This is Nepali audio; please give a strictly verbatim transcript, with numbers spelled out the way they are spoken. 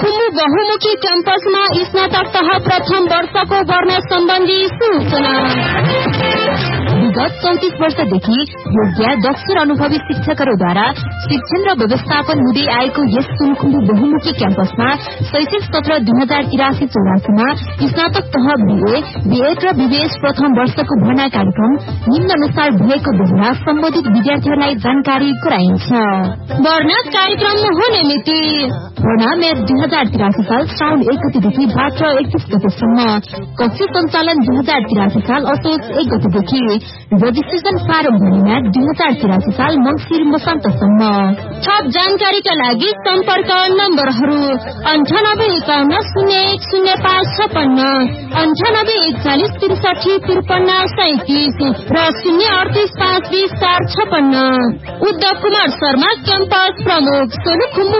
सोलुखुम्बु बहुमुखी क्याम्पसमा स्नातक तह प्रथम वर्षको भर्ना सम्बन्धी सूचना। विगत चौतिस वर्षदेखि योग्य दक्ष र अनुभवी शिक्षकहरूद्वारा शिक्षण र व्यवस्थापन हुँदै आएको यस सोलुखुम्बु बहुमुखी क्याम्पसमा शैक्षिक सत्र दुई हजार तिरासी चौरासीमा स्नातक तह बीए, बीएड र बीबीएस प्रथम वर्षको भर्ना कार्यक्रम निम्नानुसार भएको बेला सम्बन्धित विद्यार्थीहरूलाई जानकारी गराइन्छ। भर्ना कार्यक्रम हुने मिति भर्ना मेच दुई हजार तिरासी साल श्रावण एक गतेदेखि भाद्र एकतीस गतेसम्म। कक्षा सञ्चालन दुई हजार तिरासी साल असोज एक गतेदेखि। रजिस्ट्रेशन फारम भर्ने म्याच दुई हजार तिरासी साल मंसिर मसान्तसम्म। थप जानकारीका लागि सम्पर्क नम्बरहरू अन्ठानब्बे एकाउन्न शून्य एक शून्य पाँच छपन्न, अन्ठानब्बे एकचालिस त्रिसठी त्रिपन्न सैतिस र शून्य अडतिस पाँच बीस चार छपन्न। उद्धव कुमार शर्मा क्याम्पस प्रमुख सोलुखुम्बु